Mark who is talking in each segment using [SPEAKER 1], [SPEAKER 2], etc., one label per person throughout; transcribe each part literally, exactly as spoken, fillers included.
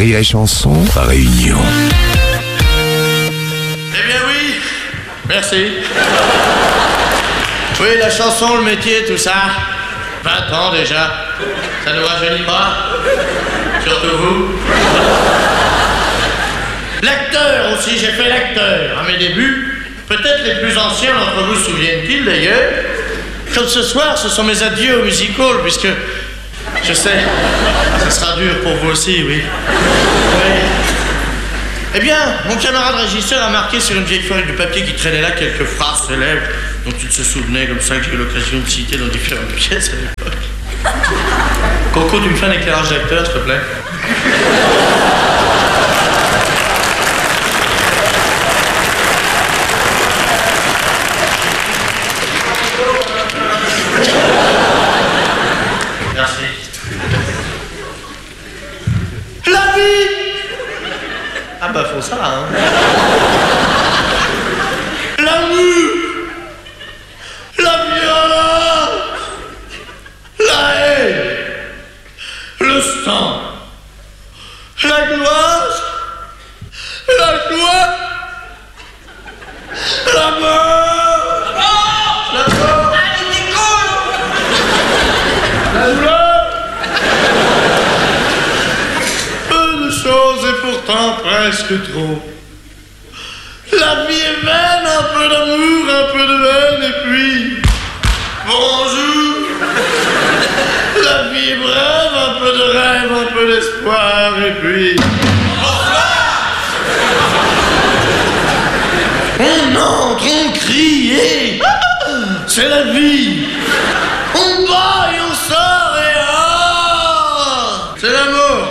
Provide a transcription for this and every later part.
[SPEAKER 1] Rire et Chanson, Réunion.
[SPEAKER 2] Eh bien oui, merci. Oui, la chanson, le métier, tout ça. vingt ans déjà. Ça ne rajeunit pas. Surtout vous. L'acteur aussi, j'ai fait l'acteur à mes débuts. Peut-être les plus anciens d'entre vous se souviennent-ils d'ailleurs. Comme ce soir, ce sont mes adieux au musical, puisque, je sais, ce sera dur pour vous aussi, oui. Oui. Eh bien, mon camarade régisseur a marqué sur une vieille feuille de papier qui traînait là quelques phrases célèbres dont il se souvenait, comme ça, que j'ai eu l'occasion de citer dans différentes pièces à l'époque. Coco, tu me fais un éclairage d'acteur, s'il te plaît? Merci. La vie! Ah bah faut ça, hein. L'amour, la violence, la haine, le sang, l'angoisse, la joie, la mort, la mort, la douleur. Peu de choses et pourtant presque trop. La vie est vaine, un peu d'amour, un peu de haine, et puis... Bonjour. La vie est brève, un peu de rêve, un peu d'espoir, et puis... Bonsoir. On entre, on crie, et... C'est la vie. On bat et on sort, et... Ah, c'est la mort.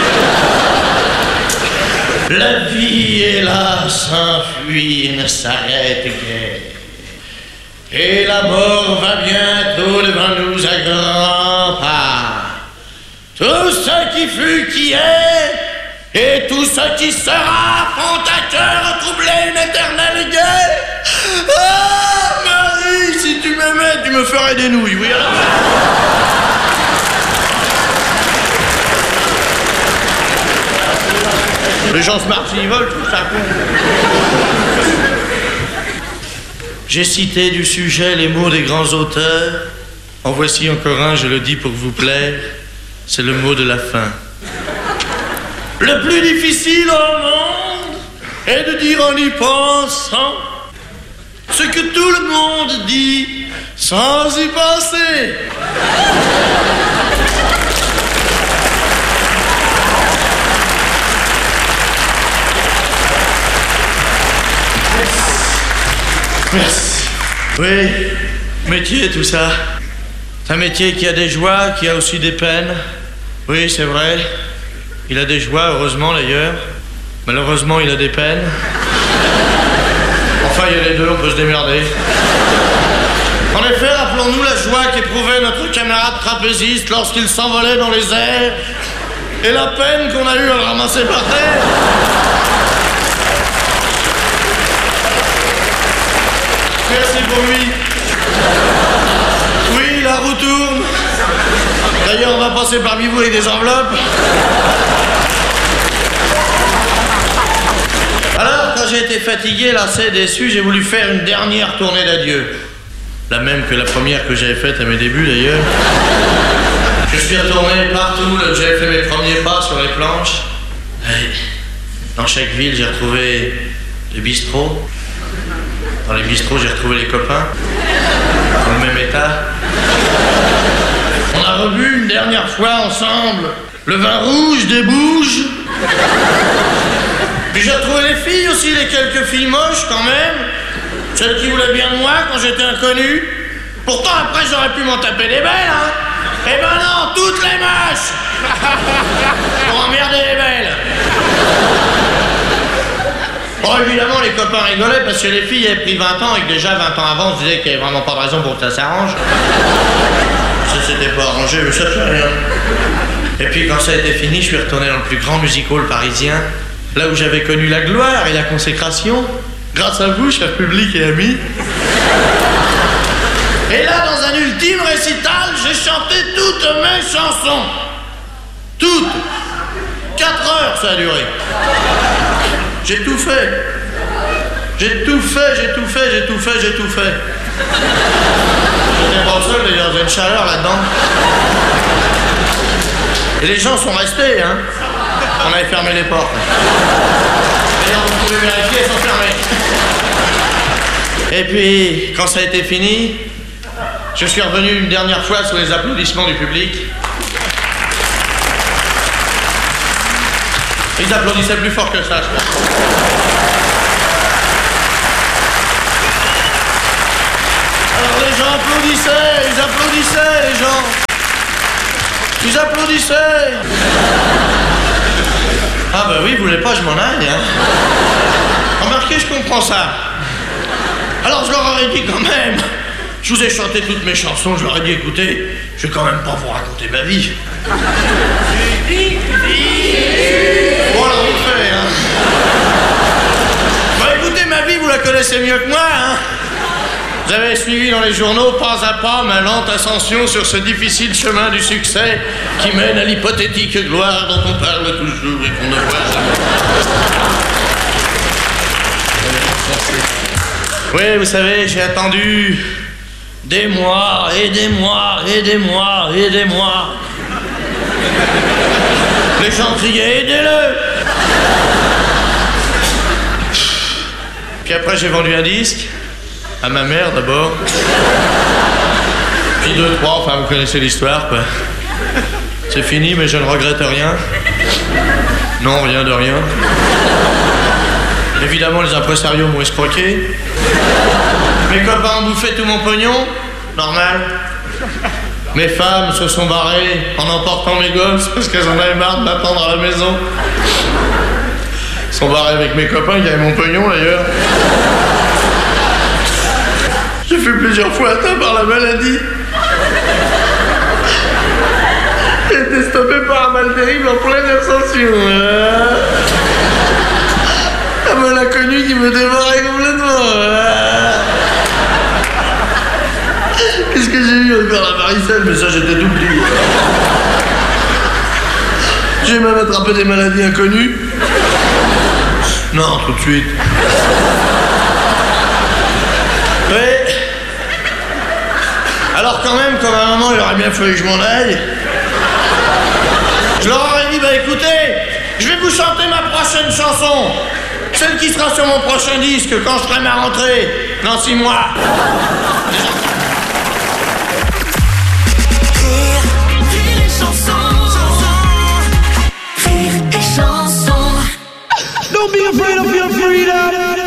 [SPEAKER 2] La vie est là, s'enfuit et ne s'arrête guère. Et la mort va bientôt devant nous à grands pas. Tout ce qui fut, qui est, et tout ce qui sera font à cœur troubler une éternelle guerre. Ah, Marie, si tu m'aimais, tu me ferais des nouilles, oui. Les gens se marchent, ils volent, tout ça con. J'ai cité du sujet les mots des grands auteurs. En voici encore un, je le dis pour vous plaire. C'est le mot de la fin. Le plus difficile au monde est de dire en y pensant ce que tout le monde dit sans y penser. Merci. Oui, métier, tout ça. C'est un métier qui a des joies, qui a aussi des peines. Oui, c'est vrai. Il a des joies, heureusement d'ailleurs. Malheureusement, il a des peines. Enfin, il y a les deux, on peut se démerder. En effet, rappelons-nous la joie qu'éprouvait notre camarade trapéziste lorsqu'il s'envolait dans les airs et la peine qu'on a eue à le ramasser par terre. Merci pour lui. Oui, la roue tourne. D'ailleurs, on va passer parmi vous avec des enveloppes. Alors, quand j'ai été fatigué, lassé, déçu, j'ai voulu faire une dernière tournée d'adieu. La même que la première que j'avais faite à mes débuts, d'ailleurs. Je suis retourné partout là où j'avais fait mes premiers pas sur les planches. Et dans chaque ville, j'ai retrouvé les bistrots. Dans les bistrots, j'ai retrouvé les copains, dans le même état. On a rebu une dernière fois ensemble le vin rouge des Bouges. Puis j'ai retrouvé les filles aussi, les quelques filles moches quand même. Celles qui voulaient bien de moi quand j'étais inconnu. Pourtant, après, j'aurais pu m'en taper des belles, hein. Eh ben non, toutes les moches. Pour emmerder les belles. Bon, évidemment, les copains rigolaient parce que les filles avaient pris vingt ans et que déjà vingt ans avant, on se disait qu'il n'y avait vraiment pas de raison pour que ça s'arrange. Ça s'était pas arrangé, mais ça fait rien. Et puis, quand ça a été fini, je suis retourné dans le plus grand music-hall parisien, là où j'avais connu la gloire et la consécration, grâce à vous, cher public et amis. Et là, dans un ultime récital, j'ai chanté toutes mes chansons. Toutes. Quatre heures ça a duré. J'ai tout fait. J'ai tout fait, j'ai tout fait, j'ai tout fait, j'ai tout fait. J'étais pas le seul d'ailleurs, il y a une chaleur là-dedans. Et les gens sont restés, hein. On avait fermé les portes. D'ailleurs, vous pouvez vérifier, elles sont fermées. Et puis, quand ça a été fini, je suis revenu une dernière fois sous les applaudissements du public. Ils applaudissaient plus fort que ça, je pense. Alors les gens applaudissaient, ils applaudissaient, les gens. Ils applaudissaient. Ah bah oui, vous voulez pas que je m'en aille, hein. Remarquez, je comprends ça. Alors je leur aurais dit quand même, je vous ai chanté toutes mes chansons, je leur ai dit, écoutez, je vais quand même pas vous raconter ma vie. Bon alors vite fait, hein. Bah écoutez, ma vie, vous la connaissez mieux que moi, hein. Vous avez suivi dans les journaux, pas à pas, ma lente ascension sur ce difficile chemin du succès qui mène à l'hypothétique gloire dont on parle toujours et qu'on ne voit jamais. Oui, vous savez, j'ai attendu des mois et des mois et des mois et des mois. Les gens criaient, aidez-le! Puis après, j'ai vendu un disque. À ma mère d'abord. Puis deux, trois, enfin vous connaissez l'histoire quoi. C'est fini mais je ne regrette rien. Non, rien de rien. Évidemment les impresarios m'ont escroqué. Mes copains ont bouffé tout mon pognon. Normal. Mes femmes se sont barrées en emportant mes gosses parce qu'elles en avaient marre de m'attendre à la maison. Elles sont barrées avec mes copains qui avaient mon pognon d'ailleurs. J'ai fait plusieurs fois atteint par la maladie. J'ai été stoppé par un mal terrible en pleine ascension. Un mal inconnu qui me dévorait complètement. Qu'est-ce que j'ai eu encore la varicelle, mais ça j'étais tout petit. J'ai même attrapé des maladies inconnues. Non, tout de suite. Ouais. Alors quand même, comme à un moment, il aurait bien fallu que je m'en aille. Je leur aurais dit, bah écoutez, je vais vous chanter ma prochaine chanson. Celle qui sera sur mon prochain disque quand je ferai ma rentrée, dans six mois.
[SPEAKER 3] Don't be afraid of your freedom.